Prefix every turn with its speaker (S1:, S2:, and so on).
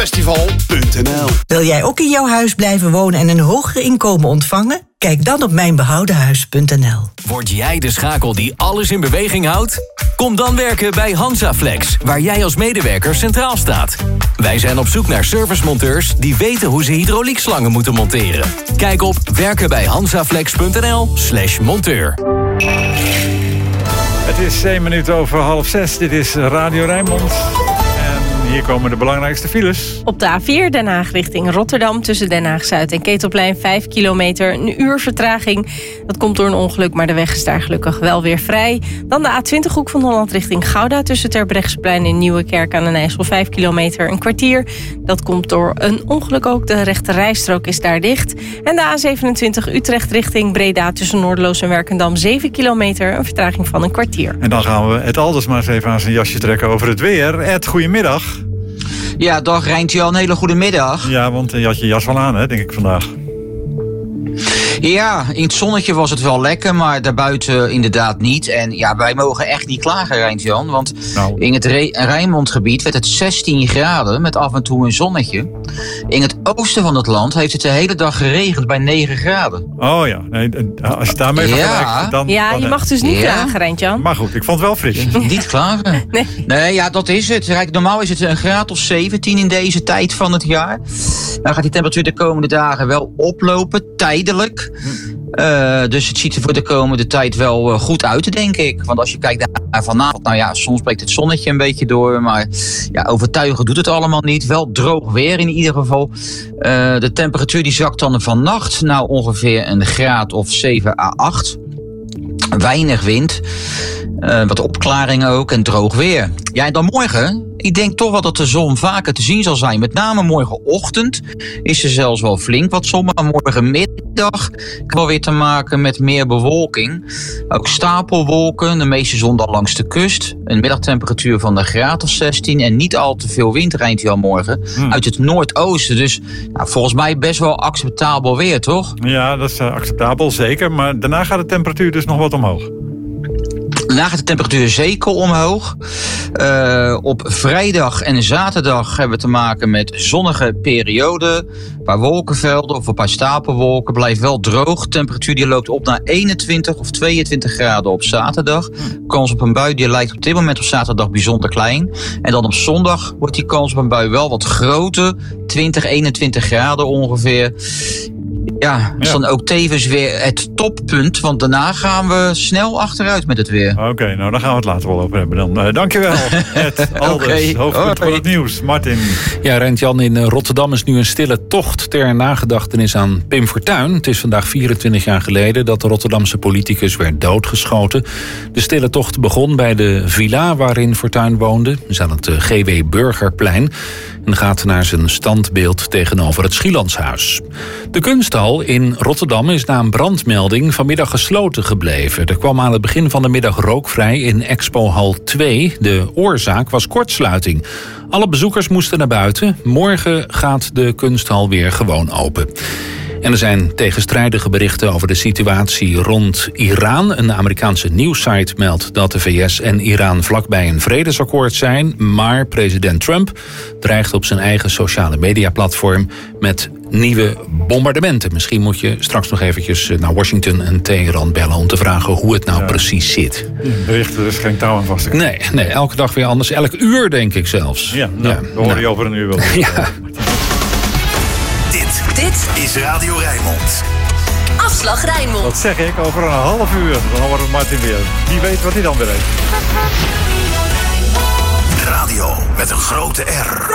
S1: Festival.nl.
S2: Wil jij ook in jouw huis blijven wonen en een hoger inkomen ontvangen? Kijk dan op mijnbehoudenhuis.nl.
S3: Word jij de schakel die alles in beweging houdt? Kom dan werken bij Hansaflex, waar jij als medewerker centraal staat. Wij zijn op zoek naar servicemonteurs die weten hoe ze hydrauliekslangen moeten monteren. Kijk op werkenbijhansaflex.nl/monteur.
S4: Het is 6:01. Dit is Radio Rijnmond. Hier komen de belangrijkste files.
S5: Op de A4 Den Haag richting Rotterdam tussen Den Haag-Zuid en Ketelplein 5 kilometer. Een uur vertraging. Dat komt door een ongeluk, maar de weg is daar gelukkig wel weer vrij. Dan de A20 Hoek van Holland richting Gouda tussen Terbrechtseplein en Nieuwekerk aan den IJssel 5 kilometer. Een kwartier. Dat komt door een ongeluk ook. De rechte rijstrook is daar dicht. En de A27 Utrecht richting Breda tussen Noorderloos en Werkendam 7 kilometer. Een vertraging van een kwartier.
S4: En dan gaan we het Alders maar eens even aan zijn jasje trekken over het weer. Ed, goedemiddag.
S6: Ja, dag Rijntje, een hele goede middag.
S4: Ja, want je had je jas wel aan, hè, denk ik vandaag.
S6: Ja, in het zonnetje was het wel lekker, maar daarbuiten inderdaad niet. En ja, wij mogen echt niet klagen, Rijntjan. Want in het Rijnmondgebied werd het 16 graden met af en toe een zonnetje. In het oosten van het land heeft het de hele dag geregend bij 9 graden.
S4: Oh ja, nee, als je daarmee vergelijkt, dan...
S5: Ja, je mag dus niet klagen, Rijntjan.
S4: Maar goed, ik vond het wel fris.
S6: Niet klagen? Nee, ja, dat is het. Normaal is het een graad of 17 in deze tijd van het jaar. Dan gaat die temperatuur de komende dagen wel oplopen, tijdelijk. Dus het ziet er voor de komende tijd wel goed uit, denk ik. Want als je kijkt naar vanavond, nou ja, soms breekt het zonnetje een beetje door. Maar ja, overtuigen doet het allemaal niet. Wel droog weer in ieder geval. De temperatuur die zakt dan vannacht nou ongeveer een graad of 7 à 8. Weinig wind. Wat opklaringen ook en droog weer. Ja, en dan morgen, ik denk toch wel dat de zon vaker te zien zal zijn. Met name morgenochtend is er zelfs wel flink wat zon. Maar morgenmiddag kan wel weer te maken met meer bewolking. Ook stapelwolken, de meeste zon dan langs de kust. Een middagtemperatuur van een graad of 16. En niet al te veel wind rijdt hij al morgen. Uit het noordoosten. Dus nou, volgens mij best wel acceptabel weer, toch?
S4: Ja, dat is acceptabel, zeker. Maar daarna gaat de temperatuur dus nog wat omhoog.
S6: Daarna gaat de temperatuur zeker omhoog. Op vrijdag en zaterdag hebben we te maken met zonnige perioden. Een paar wolkenvelden of een paar stapelwolken. Blijft wel droog. De temperatuur die loopt op naar 21 of 22 graden op zaterdag. Kans op een bui die lijkt op dit moment op zaterdag bijzonder klein. En dan op zondag wordt die kans op een bui wel wat groter. 20, 21 graden ongeveer. Ja, dat is dan ook tevens weer het toppunt. Want daarna gaan we snel achteruit met het weer.
S4: Oké, nou dan gaan we het later wel over hebben dan. Dankjewel, Ed Alders, hoofdpunt van het nieuws. Martin.
S7: Ja, Rent-Jan, in Rotterdam is nu een stille tocht ter nagedachtenis aan Pim Fortuyn. Het is vandaag 24 jaar geleden dat de Rotterdamse politicus werd doodgeschoten. De stille tocht begon bij de villa waarin Fortuyn woonde. Dat is aan het GW Burgerplein. En gaat naar zijn standbeeld tegenover het Schielandshuis. De kunsthal in Rotterdam is na een brandmelding vanmiddag gesloten gebleven. Er kwam aan het begin van de middag rook vrij in Expohal 2. De oorzaak was kortsluiting. Alle bezoekers moesten naar buiten. Morgen gaat de kunsthal weer gewoon open. En er zijn tegenstrijdige berichten over de situatie rond Iran. Een Amerikaanse nieuwssite meldt dat de VS en Iran vlakbij een vredesakkoord zijn. Maar president Trump dreigt op zijn eigen sociale mediaplatform met nieuwe bombardementen. Misschien moet je straks nog eventjes naar Washington en Teheran bellen om te vragen hoe het nou precies zit.
S4: Berichten, er is geen touw aan vast te krijgen.
S7: Nee, elke dag weer anders. Elk uur denk ik zelfs.
S4: Ja, dan hoor je over een uur wel.
S7: Ja.
S1: Dit is Radio Rijnmond.
S8: Afslag Rijnmond.
S4: Dat zeg ik, over een half uur. Dan horen we Martin weer. Wie weet wat hij dan weer heeft.
S1: Radio met een grote R.